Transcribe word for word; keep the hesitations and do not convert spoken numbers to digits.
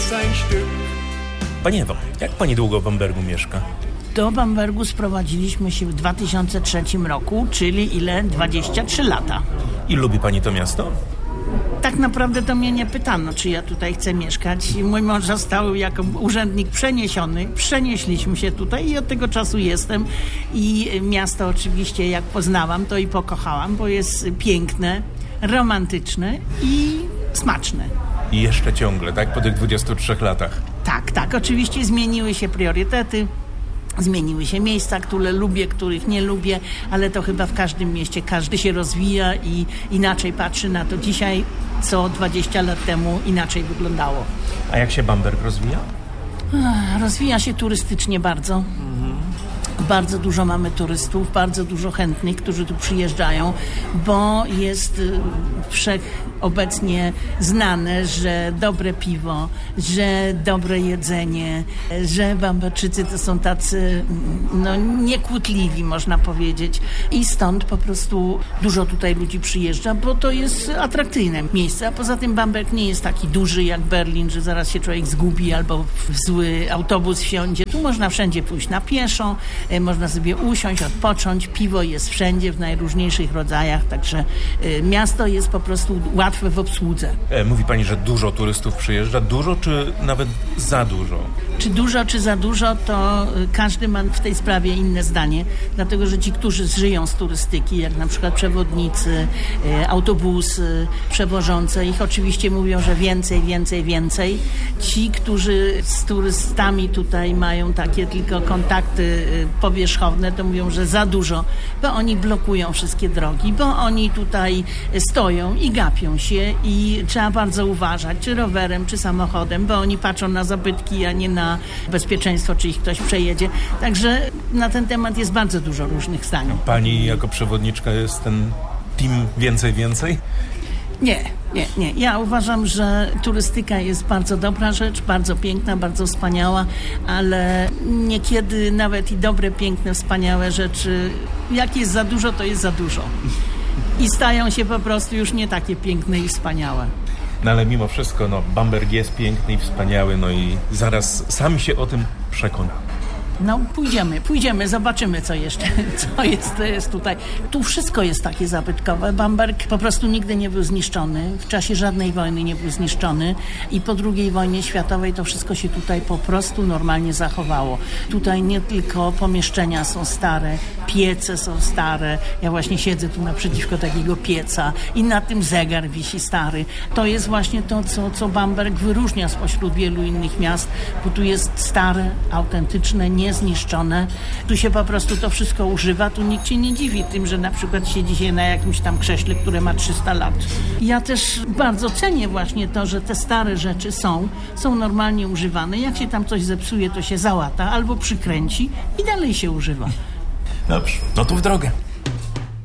ist ein Stück. Pani Ewo, jak pani długo w Bambergu mieszka? Do Bambergu sprowadziliśmy się w dwa tysiące trzecim roku, czyli ile? dwadzieścia trzy lata. I lubi pani to miasto? Tak naprawdę to mnie nie pytano, czy ja tutaj chcę mieszkać. Mój mąż został jako urzędnik przeniesiony. Przenieśliśmy się tutaj i od tego czasu jestem. I miasto oczywiście jak poznałam, to i pokochałam, bo jest piękne, romantyczne i smaczne. I jeszcze ciągle, tak? Po tych dwudziestu trzech latach. Tak, tak. Oczywiście zmieniły się priorytety. Zmieniły się miejsca, które lubię, których nie lubię, ale to chyba w każdym mieście każdy się rozwija i inaczej patrzy na to dzisiaj, co dwadzieścia lat temu inaczej wyglądało. A jak się Bamberg rozwija? Rozwija się turystycznie bardzo. Bardzo dużo mamy turystów, bardzo dużo chętnych, którzy tu przyjeżdżają, bo jest wszechobecnie znane, że dobre piwo, że dobre jedzenie, że Bamberczycy to są tacy no, niekłótliwi, można powiedzieć. I stąd po prostu dużo tutaj ludzi przyjeżdża, bo to jest atrakcyjne miejsce. A poza tym Bamberg nie jest taki duży jak Berlin, że zaraz się człowiek zgubi albo w zły autobus wsiądzie. Tu można wszędzie pójść na pieszo, można sobie usiąść, odpocząć. Piwo jest wszędzie, w najróżniejszych rodzajach, także y, miasto jest po prostu łatwe w obsłudze. E, mówi pani, że dużo turystów przyjeżdża. Dużo czy nawet za dużo? Czy dużo, czy za dużo, to y, każdy ma w tej sprawie inne zdanie, dlatego, że ci, którzy żyją z turystyki, jak na przykład przewodnicy, y, autobusy, przewożące, ich oczywiście mówią, że więcej, więcej, więcej. Ci, którzy z turystami tutaj mają takie tylko kontakty y, powierzchowne, to mówią, że za dużo, bo oni blokują wszystkie drogi, bo oni tutaj stoją i gapią się i trzeba bardzo uważać, czy rowerem, czy samochodem, bo oni patrzą na zabytki, a nie na bezpieczeństwo, czy ich ktoś przejedzie. Także na ten temat jest bardzo dużo różnych zdań. Pani jako przewodniczka jest ten team więcej, więcej? Nie, nie, nie. Ja uważam, że turystyka jest bardzo dobra rzecz, bardzo piękna, bardzo wspaniała, ale niekiedy nawet i dobre, piękne, wspaniałe rzeczy, jak jest za dużo, to jest za dużo. I stają się po prostu już nie takie piękne i wspaniałe. No ale mimo wszystko, no, Bamberg jest piękny i wspaniały, no i zaraz sami się o tym przekonamy. No pójdziemy, pójdziemy, zobaczymy co jeszcze, co jest, jest tutaj. Tu wszystko jest takie zabytkowe. Bamberg po prostu nigdy nie był zniszczony, w czasie żadnej wojny nie był zniszczony i po drugiej wojnie światowej to wszystko się tutaj po prostu normalnie zachowało. Tutaj nie tylko pomieszczenia są stare, piece są stare. Ja właśnie siedzę tu naprzeciwko takiego pieca i na tym zegar wisi stary. To jest właśnie to, co, co Bamberg wyróżnia spośród wielu innych miast, bo tu jest stare, autentyczne, nie niezniszczone. Tu się po prostu to wszystko używa. Tu nikt się nie dziwi tym, że na przykład siedzi się na jakimś tam krześle, które ma trzysta lat. Ja też bardzo cenię właśnie to, że te stare rzeczy są, są normalnie używane. Jak się tam coś zepsuje, to się załata albo przykręci i dalej się używa. Dobrze, no to w drogę.